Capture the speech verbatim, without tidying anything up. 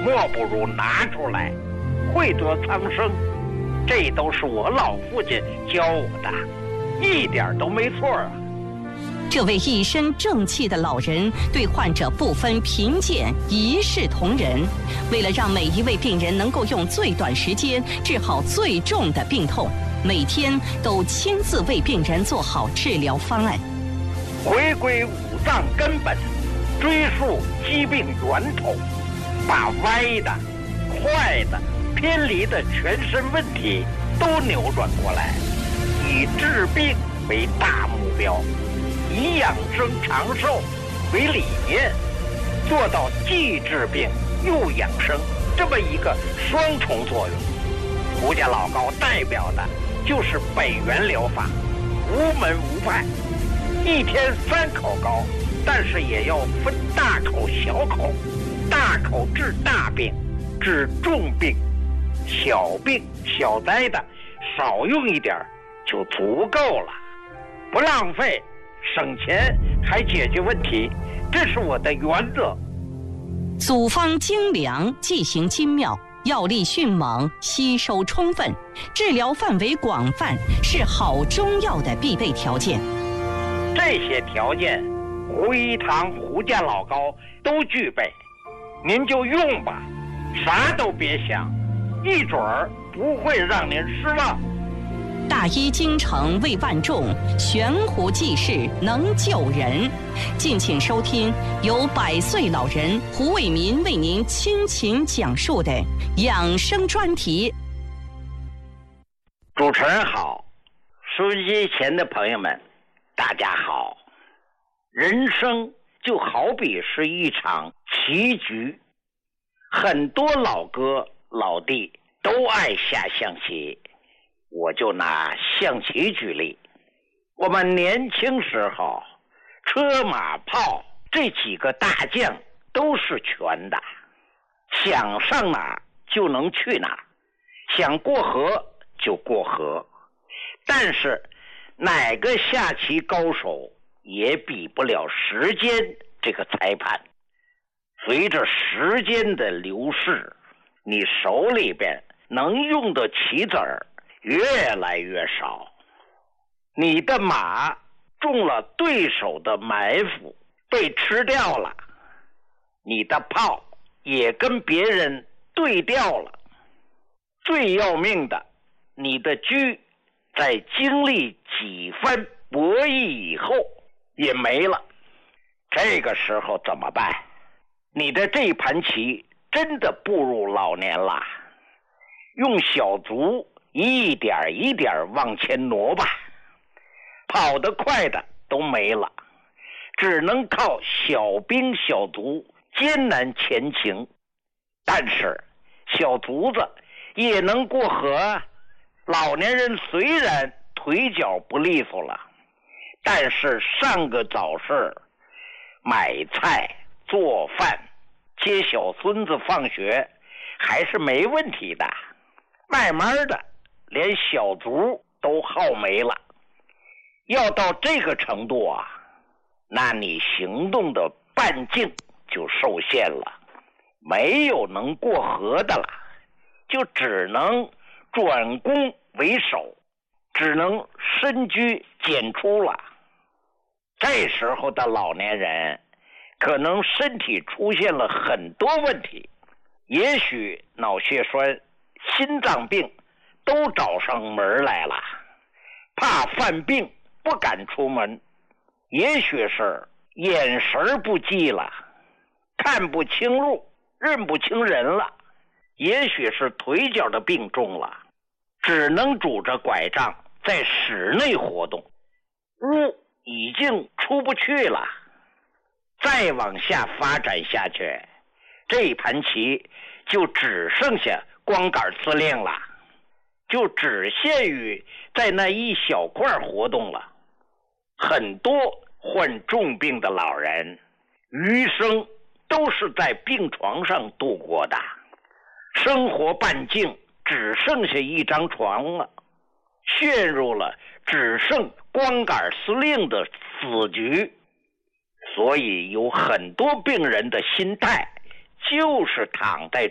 莫不如拿出来，惠泽苍生。这都是我老父亲教我的，一点都没错啊。 这位一身正气的老人对患者不分贫贱，一视同仁。为了让每一位病人能够用最短时间治好最重的病痛，每天都亲自为病人做好治疗方案。 回归五脏根本，追溯疾病源头，把歪的、坏的、偏离的全身问题都扭转过来，以治病为大目标，以养生长寿为理念，做到既治病又养生这么一个双重作用。胡家老高代表的就是北元疗法，无门无派，一天三口高，但是也要分大口小口，大口治大病，治重病，小病小灾的少用一点就足够了，不浪费，省钱还解决问题，这是我的原则。 组方精良，剂型精妙，药力迅猛，吸收充分，治疗范围广泛，是好中药的必备条件。 这些条件，胡一堂、胡家老高都具备，您就用吧，啥都别想，一准儿不会让您失望。 大医精诚为万众，悬壶济世能救人。敬请收听由百岁老人胡伟民为您倾情讲述的养生专题。 主持人好，收音机前的朋友们大家好。人生就好比是一场棋局，很多老哥老弟都爱下象棋，我就拿象棋举例。我们年轻时候，车马炮这几个大将都是全的，想上哪就能去哪，想过河就过河。但是哪个下棋高手也比不了时间这个裁判。随着时间的流逝，你手里边能用的棋子儿越来越少，你的马中了对手的埋伏，被吃掉了，你的炮也跟别人对调了。最要命的，你的车在经历几番博弈以后也没了。这个时候怎么办？你的这盘棋真的步入老年了，用小卒一点一点往前挪吧，跑得快的都没了，只能靠小兵小卒艰难前行。但是小卒子也能过河，老年人虽然腿脚不利索了，但是上个早市买菜做饭接小孙子放学还是没问题的，慢慢的连小卒都耗没了。要到这个程度啊，那你行动的半径就受限了，没有能过河的了，就只能转攻为守，只能深居简出了。这时候的老年人可能身体出现了很多问题，也许脑血栓、心脏病都找上门来了，怕犯病不敢出门，也许是眼神不济了，看不清路，认不清人了，也许是腿脚的病重了，只能拄着拐杖在室内活动，屋已经出不去了。再往下发展下去，这盘棋就只剩下光杆司令了，就只限于在那一小块活动了。很多患重病的老人余生都是在病床上度过的，生活半径只剩下一张床了，陷入了只剩光杆司令的死局。所以有很多病人的心态就是躺在